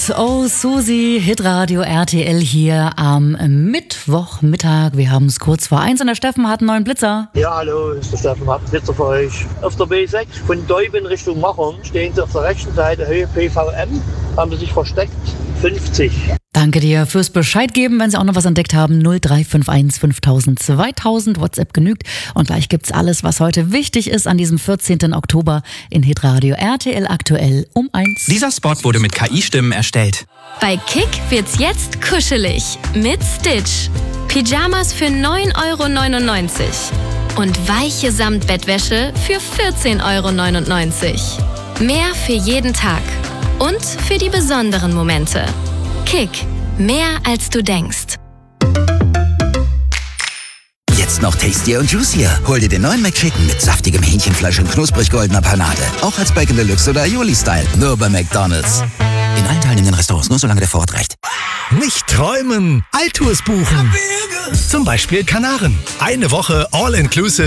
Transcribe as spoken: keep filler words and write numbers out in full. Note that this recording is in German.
Rose, oh Susi, Hitradio R T L hier am Mittwochmittag. Wir haben es kurz vor eins und der Steffen hat einen neuen Blitzer. Ja, hallo, ist der Steffen, hab einen Blitzer für euch. Auf der B sechs von Deuben Richtung Machern stehen sie auf der rechten Seite, Höhe P V M, haben sie sich versteckt, fünfzig. Danke dir fürs Bescheid geben, wenn Sie auch noch was entdeckt haben. null drei fünf eins fünftausend zweitausend, WhatsApp genügt. Und gleich gibt's alles, was heute wichtig ist an diesem vierzehnten Oktober in Hitradio R T L aktuell um eins. Dieser Spot wurde mit K I-Stimmen erstellt. Bei Kick wird's jetzt kuschelig mit Stitch. Pyjamas für neun Euro neunundneunzig und weiche Samtbettwäsche für vierzehn Euro neunundneunzig. Mehr für jeden Tag und für die besonderen Momente. Kick, mehr als du denkst. Jetzt noch tastier und juicier. Hol dir den neuen McChicken mit saftigem Hähnchenfleisch und knusprig goldener Panade. Auch als Bacon Deluxe oder Aioli-Style. Nur bei McDonald's. In allen teilnehmenden Restaurants, nur solange der Vorrat reicht. Nicht träumen, Alltours buchen. Zum Beispiel Kanaren. Eine Woche all-inclusive.